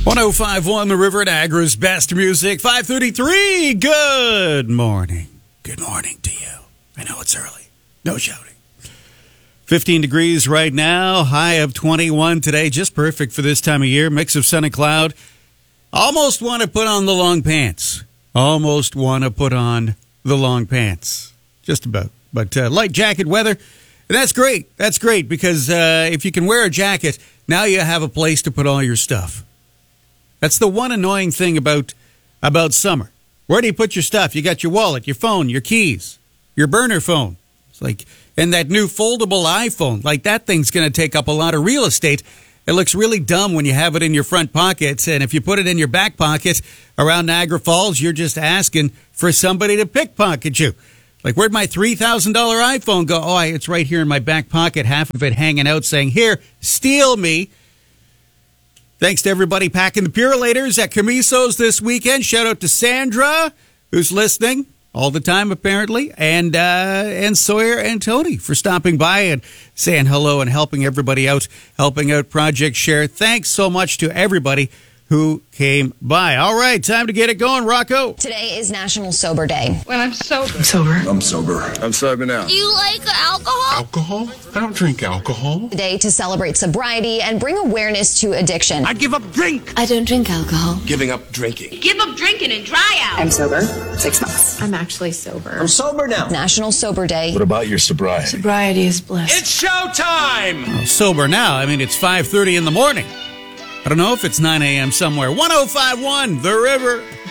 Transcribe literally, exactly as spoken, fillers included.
one oh five point one The River, Niagara's best music. five thirty-three. Good morning. Good morning to you. I know it's early. No shouting. fifteen degrees right now. High of twenty-one today. Just perfect for this time of year. Mix of sun and cloud. Almost want to put on the long pants. Almost want to put on the long pants. Just about. But uh, light jacket weather. And that's great. That's great because uh, if you can wear a jacket, now you have a place to put all your stuff. That's the one annoying thing about about summer. Where do you put your stuff? You got your wallet, your phone, your keys, your burner phone. It's like, and that new foldable iPhone. Like that thing's going to take up a lot of real estate. It looks really dumb when you have it in your front pocket. And if you put it in your back pocket around Niagara Falls, you're just asking for somebody to pickpocket you. Like, where'd my three thousand dollars iPhone go? Oh, it's right here in my back pocket, half of it hanging out saying, here, steal me. Thanks to everybody packing the Purolators at Camiso's this weekend. Shout out to Sandra, who's listening all the time, apparently, and uh, and Sawyer and Tony for stopping by and saying hello and helping everybody out, helping out Project Share. Thanks so much to everybody who came by. All right, time to get it going, Rocco. Today is National Sober Day. Well, I'm sober. I'm sober. I'm sober. I'm sober now. Do you like alcohol? Alcohol? I don't drink alcohol. Today to celebrate sobriety and bring awareness to addiction. I give up drink. I don't drink alcohol. Giving up drinking. Give up drinking and dry out. I'm sober. Six months. I'm actually sober. I'm sober now. National Sober Day. What about your sobriety? Sobriety is bliss. It's showtime! Well, sober now. I mean, it's five thirty in the morning. I don't know if it's nine a.m. somewhere. one oh five point one The River.